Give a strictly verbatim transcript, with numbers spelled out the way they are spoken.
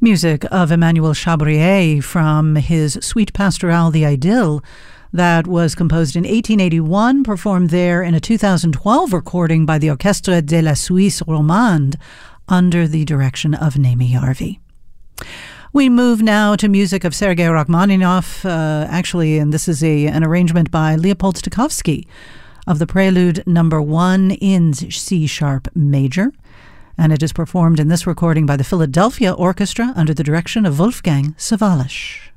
Music of Emmanuel Chabrier from his Suite Pastorale, the Idyll, that was composed in eighteen eighty-one, performed there in a two thousand twelve recording by the Orchestre de la Suisse Romande under the direction of Naimi Yarvi. We move now to music of Sergei Rachmaninoff, uh, actually, and this is a, an arrangement by Leopold Stokowski of the Prelude number one in C-sharp major. And it is performed in this recording by the Philadelphia Orchestra under the direction of Wolfgang Sawallisch.